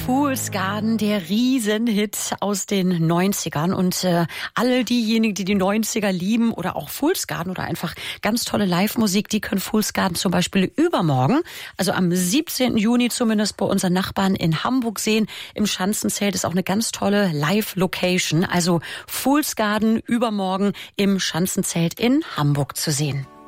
Fool's Garden, der Riesenhit aus den 90ern. Und alle diejenigen, die die 90er lieben oder auch Fool's Garden oder einfach ganz tolle Live-Musik, die können Fool's Garden zum Beispiel übermorgen, also am 17. Juni zumindest bei unseren Nachbarn in Hamburg sehen. Im Schanzenzelt ist auch eine ganz tolle Live-Location. Also Fool's Garden übermorgen im Schanzenzelt in Hamburg zu sehen.